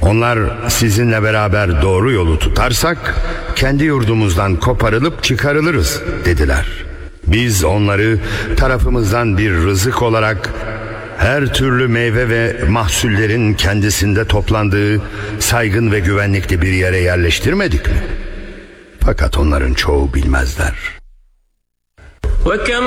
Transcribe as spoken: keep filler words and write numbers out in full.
Onlar sizinle beraber doğru yolu tutarsak kendi yurdumuzdan koparılıp çıkarılırız dediler. Biz onları tarafımızdan bir rızık olarak her türlü meyve ve mahsullerin kendisinde toplandığı saygın ve güvenlikli bir yere yerleştirmedik mi? Fakat onların çoğu bilmezler.